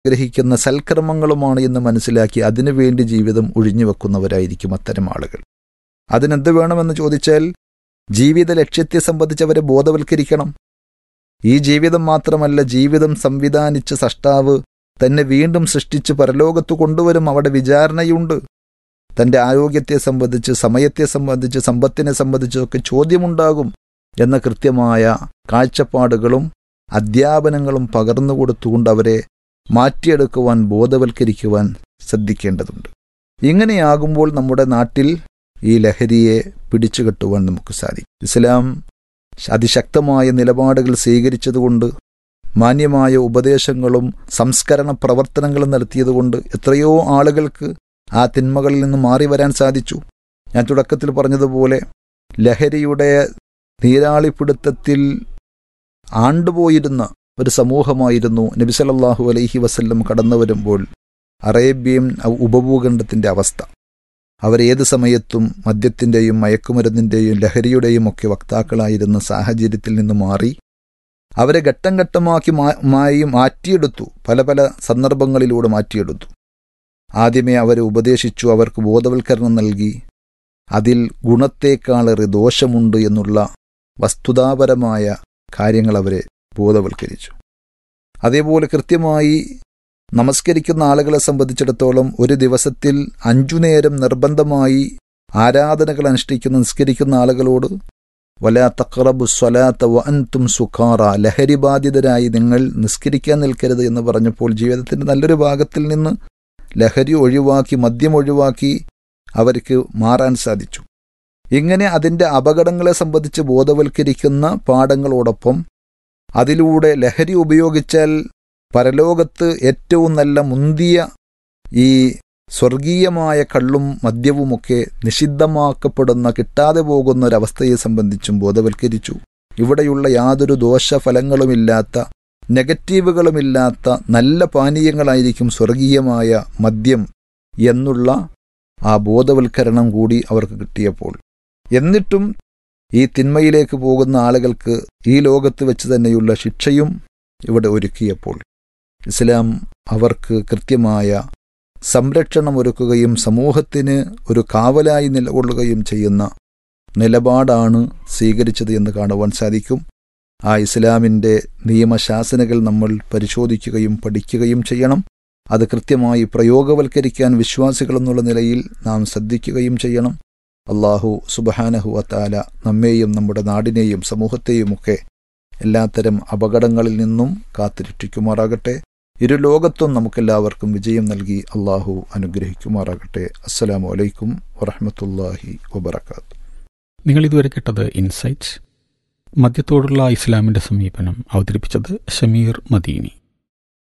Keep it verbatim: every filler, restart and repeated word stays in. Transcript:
ഗ്രഹിക്കുന്ന സൽക്കർമ്മങ്ങളുമാണ് എന്ന് മനസ്സിലാക്കി അതിനുവേണ്ടി ജീവിതം ഒഴിഞ്ഞു വെക്കുന്നവരായിരിക്കും അത്തരം ആളുകൾ. അതിനെന്ത് വേണമെന്ന് ചോദിച്ചാൽ ജീവിത ലക്ഷ്യത്തെ സംബന്ധിച്ച് അവരെ ബോധവൽക്കരിക്കണം. ഈ ജീവിതം മാത്രമല്ല, ജീവിതം സംവിധാനിച്ച് സൃഷ്ടാവ് തന്നെ വീണ്ടും സൃഷ്ടിച്ച് പരലോകത്ത് കൊണ്ടുവരും. അവിടെ വിചാരണയുണ്ട്. തൻ്റെ ആരോഗ്യത്തെ സംബന്ധിച്ച്, സമയത്തെ സംബന്ധിച്ച്, സമ്പത്തിനെ സംബന്ധിച്ചൊക്കെ ചോദ്യമുണ്ടാകും എന്ന കൃത്യമായ കാഴ്ചപ്പാടുകളും അധ്യാപനങ്ങളും പകർന്നു കൊടുത്തുകൊണ്ട് അവരെ മാറ്റിയെടുക്കുവാൻ, ബോധവൽക്കരിക്കുവാൻ ശ്രദ്ധിക്കേണ്ടതുണ്ട്. ഇങ്ങനെയാകുമ്പോൾ നമ്മുടെ നാട്ടിൽ ഈ ലഹരിയെ പിടിച്ചുകെട്ടുവാൻ നമുക്ക് സാധിക്കും. ഇസ്ലാം അതിശക്തമായ നിലപാടുകൾ സ്വീകരിച്ചതുകൊണ്ട്, മാന്യമായ ഉപദേശങ്ങളും സംസ്കരണ പ്രവർത്തനങ്ങളും നടത്തിയതുകൊണ്ട് എത്രയോ ആളുകൾക്ക് ആ തിന്മകളിൽ നിന്ന് മാറി വരാൻ സാധിച്ചു. ഞാൻ തുടക്കത്തിൽ പറഞ്ഞതുപോലെ ലഹരിയുടെ നീരാളിപ്പിടുത്തത്തിൽ ആണ്ടുപോയിരുന്ന ഒരു സമൂഹമായിരുന്നു നബി സല്ലല്ലാഹു അലൈഹി വസല്ലം കടന്നു വരുമ്പോൾ അറേബ്യൻ ഉപഭൂഖണ്ഡത്തിൻ്റെ അവസ്ഥ. അവരേത് സമയത്തും മദ്യത്തിൻ്റെയും മയക്കുമരുന്നിൻ്റെയും ലഹരിയുടെയും ഒക്കെ വക്താക്കളായിരുന്ന സാഹചര്യത്തിൽ നിന്ന് മാറി അവരെ ഘട്ടം ഘട്ടമാക്കി മായി മാറ്റിയെടുത്തു. പല പല സന്ദർഭങ്ങളിലൂടെ മാറ്റിയെടുത്തു. ആദ്യമേ അവരെ ഉപദേശിച്ചു, അവർക്ക് ബോധവൽക്കരണം നൽകി. അതിൽ ഗുണത്തേക്കാളേറെ ദോഷമുണ്ട് എന്നുള്ള വസ്തുതാപരമായ കാര്യങ്ങൾ അവരെ ബോധവൽക്കരിച്ചു. അതേപോലെ കൃത്യമായി നമസ്കരിക്കുന്ന ആളുകളെ സംബന്ധിച്ചിടത്തോളം ഒരു ദിവസത്തിൽ അഞ്ചു നേരം നിർബന്ധമായി ആരാധനകൾ അനുഷ്ഠിക്കുന്ന നിസ്കരിക്കുന്ന ആളുകളോട് വലാ തഖറബു സ്വലാത്ത വ അൻതും സുഖാറ, ലഹരി ബാധിതരായി നിങ്ങൾ നിസ്കരിക്കാൻ നിൽക്കരുത് എന്ന് പറഞ്ഞപ്പോൾ ജീവിതത്തിൻ്റെ നല്ലൊരു ഭാഗത്തിൽ നിന്ന് ലഹരി ഒഴിവാക്കി, മദ്യം ഒഴിവാക്കി അവർക്ക് മാറാൻ സാധിച്ചു. ഇങ്ങനെ അതിൻ്റെ അപകടങ്ങളെ സംബന്ധിച്ച് ബോധവൽക്കരിക്കുന്ന പാഠങ്ങളോടൊപ്പം അതിലൂടെ ലഹരി ഉപയോഗിച്ചാൽ പരലോകത്ത് ഏറ്റവും നല്ല മുന്തിയ ഈ സ്വർഗീയമായ കള്ളും മദ്യവുമൊക്കെ നിഷിദ്ധമാക്കപ്പെടുന്ന, കിട്ടാതെ പോകുന്ന ഒരവസ്ഥയെ സംബന്ധിച്ചും ബോധവൽക്കരിച്ചു. ഇവിടെയുള്ള യാതൊരു ദോഷഫലങ്ങളുമില്ലാത്ത, നെഗറ്റീവുകളുമില്ലാത്ത നല്ല പാനീയങ്ങളായിരിക്കും സ്വർഗീയമായ മദ്യം എന്നുള്ള ആ ബോധവൽക്കരണം കൂടി അവർക്ക് കിട്ടിയപ്പോൾ, എന്നിട്ടും ഈ തിന്മയിലേക്ക് പോകുന്ന ആളുകൾക്ക് ഈ ലോകത്ത് വെച്ച് തന്നെയുള്ള ശിക്ഷയും ഇവിടെ ഒരുക്കിയപ്പോൾ ഇസ്ലാം അവർക്ക് കൃത്യമായ സംരക്ഷണം ഒരുക്കുകയും സമൂഹത്തിന് ഒരു കാവലായി നിലകൊള്ളുകയും ചെയ്യുന്ന നിലപാടാണ് സ്വീകരിച്ചത് എന്ന് കാണുവാൻ സാധിക്കും. ആ ഇസ്ലാമിൻ്റെ നിയമശാസനകൾ നമ്മൾ പരിശോധിക്കുകയും പഠിക്കുകയും ചെയ്യണം. അത് കൃത്യമായി പ്രയോഗവൽക്കരിക്കാൻ വിശ്വാസികൾ എന്നുള്ള നിലയിൽ നാം ശ്രദ്ധിക്കുകയും ചെയ്യണം. അള്ളാഹു സുബ്ഹാനഹു വതആല നമ്മെയും നമ്മുടെ നാടിനെയും സമൂഹത്തെയുമൊക്കെ എല്ലാത്തരം അപകടങ്ങളിൽ നിന്നും കാത്തുരക്ഷിക്കുമാറാകട്ടെ. ഇരു ലോകത്തും നമുക്കെല്ലാവർക്കും വിജയം നൽകി അള്ളാഹു അനുഗ്രഹിക്കുമാറാകട്ടെ. അസ്സലാമു അലൈക്കും വറഹ്മത്തുള്ളാഹി വബറകാതുഹു. നിങ്ങൾ ഇതുവരെ കേട്ടത് ഇൻസൈറ്റ്സ്. മദ്യത്തോടുള്ള ഇസ്ലാമിൻ്റെ സമീപനം അവതരിപ്പിച്ചത് ഷമീർ മദീനി.